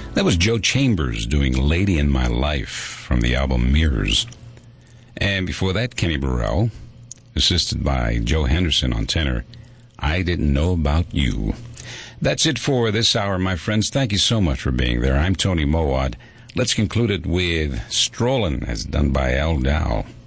That was Joe Chambers doing Lady in My Life from the album Mirrors. And before that, Kenny Burrell, assisted by Joe Henderson on tenor, I Didn't Know About You. That's it for this hour, my friends. Thank you so much for being there. I'm Tony Mowat. Let's conclude it with Strollin', as done by Al Dow.